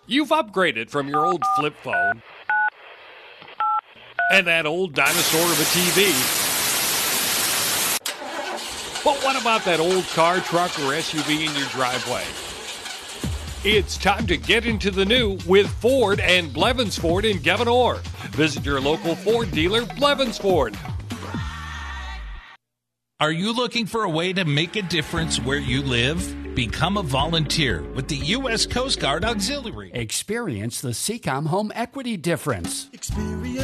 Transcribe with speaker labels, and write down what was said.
Speaker 1: You've upgraded from your old flip phone and that old dinosaur of a TV. But what about that old car, truck, or SUV in your driveway? It's time to get into the new with Ford and Blevins Ford in Governor. Visit your local Ford dealer, Blevins Ford.
Speaker 2: Are you looking for a way to make a difference where you live? Become a volunteer with the U.S. Coast Guard Auxiliary.
Speaker 3: Experience the Seacom Home Equity difference.
Speaker 4: Experience